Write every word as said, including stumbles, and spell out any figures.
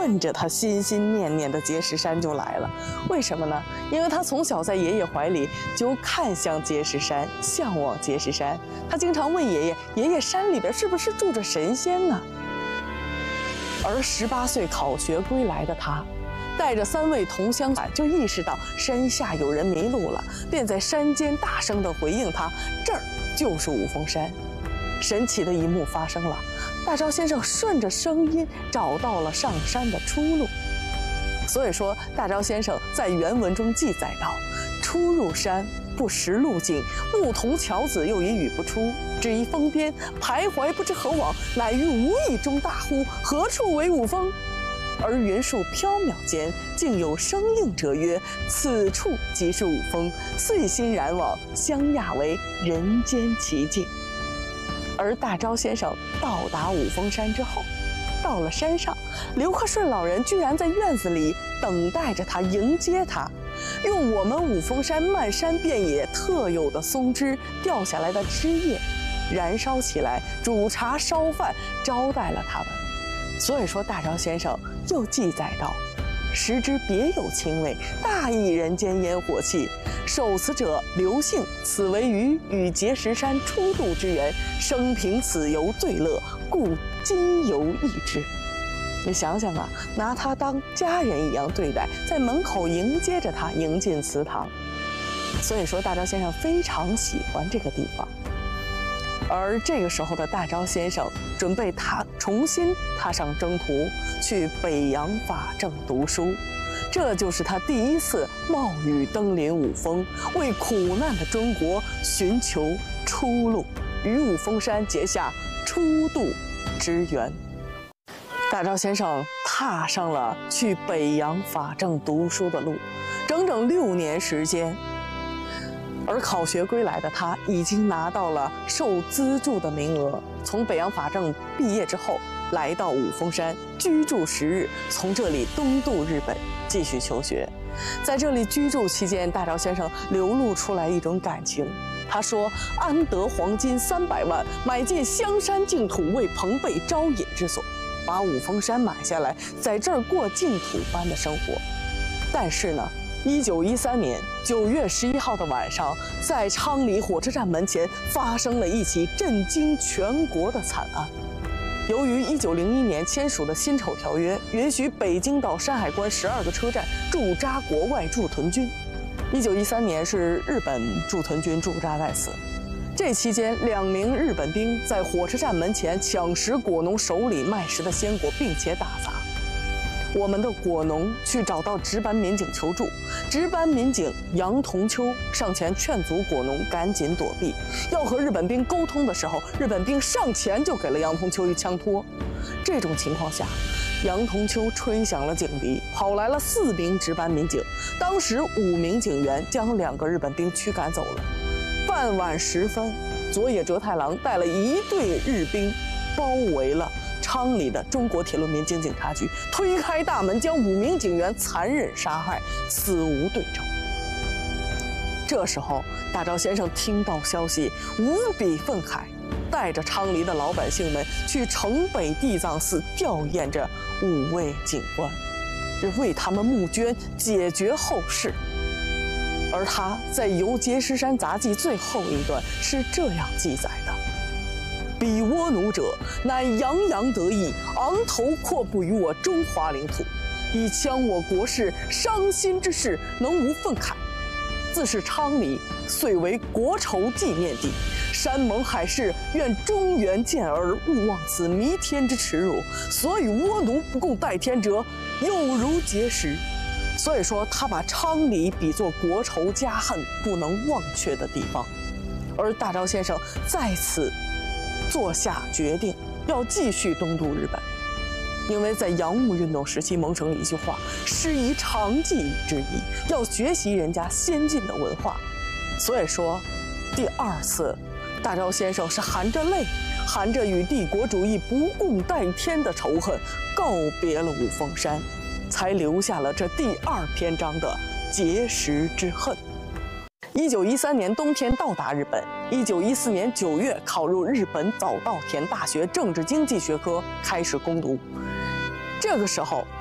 奔着他心心念念的碣石山就来了。为什么呢？因为他从小在爷爷怀里就看向碣石山，向往碣石山。他经常问爷爷：“爷爷，山里边是不是住着神仙呢？”而十八岁考学归来的他，带着三位同乡就意识到山下有人迷路了，便在山间大声地回应他：“这儿就是五峰山。”神奇的一幕发生了，大钊先生顺着声音找到了上山的出路。所以说，大钊先生在原文中记载道：“初入山，不识路径，牧童樵子又已语不出，只一峰巅，徘徊不知何往，乃于无意中大呼：何处为五峰？而云树缥缈间，竟有声应者曰：此处即是五峰。遂欣然往，相讶为人间奇境。”而大钊先生到达五峰山之后，到了山上，刘克顺老人居然在院子里等待着他，迎接他，用我们五峰山漫山遍野特有的松枝掉下来的枝叶，燃烧起来，煮茶烧饭，招待了他们。所以说，大钊先生又记载道：“食之别有清味，大益人间烟火气。受此者刘姓，此为于与碣石山初度之缘，生平此游最乐，故今犹忆之。”你想想啊，拿他当家人一样对待，在门口迎接着他，迎进祠堂。所以说，大钊先生非常喜欢这个地方。而这个时候的大钊先生准备踏重新踏上征途，去北洋法政读书。这就是他第一次冒雨登临五峰，为苦难的中国寻求出路，与五峰山结下初度之缘。大钊先生踏上了去北洋法政读书的路，整整六年时间。而考学归来的他，已经拿到了受资助的名额，从北洋法政毕业之后，来到五峰山居住十日，从这里东渡日本继续求学。在这里居住期间，大钊先生流露出来一种感情。他说：“安得黄金三百万，买进香山净土，为朋辈招引之所。”把五峰山买下来，在这儿过净土般的生活。但是呢，一九一三年九月十一号的晚上，在昌黎火车站门前发生了一起震惊全国的惨案。由于一九零一年签署的辛丑条约，允许北京到山海关十二个车站驻扎国外驻屯军。一九一三年是日本驻屯军驻扎在此。这期间，两名日本兵在火车站门前抢食果农手里卖食的鲜果，并且打砸。我们的果农去找到值班民警求助，值班民警杨同秋上前劝阻果农赶紧躲避。要和日本兵沟通的时候，日本兵上前就给了杨同秋一枪托。这种情况下，杨同秋吹响了警笛，跑来了四名值班民警，当时五名警员将两个日本兵驱赶走了。傍晚时分，佐野哲太郎带了一队日兵，包围了昌黎的中国铁路民警警察局，推开大门，将五名警员残忍杀害，死无对证。这时候，大钊先生听到消息，无比愤慨，带着昌黎的老百姓们去城北地藏寺吊唁着五位警官，为他们募捐，解决后事。而他在《游碣石山杂记》最后一段是这样记载的：“彼倭奴者，乃洋洋得意，昂头阔步于我中华领土，以戕我国事，伤心之事，能无愤慨？自是昌黎，遂为国仇纪念地。山盟海誓，愿中原健儿勿忘此弥天之耻辱。所与倭奴不共戴天者，有如碣石。”所以说，他把昌黎比作国仇家恨不能忘却的地方。而大钊先生在此做下决定，要继续东渡日本，因为在洋务运动时期萌生了一句话：“师夷长技以制夷”，要学习人家先进的文化。所以说，第二次，大钊先生是含着泪，含着与帝国主义不共戴天的仇恨，告别了五峰山，才留下了这第二篇章的碣石之恨。一九一三年冬天到达日本，一九一四年九月考入日本早稻田大学政治经济学科，开始攻读。这个时候，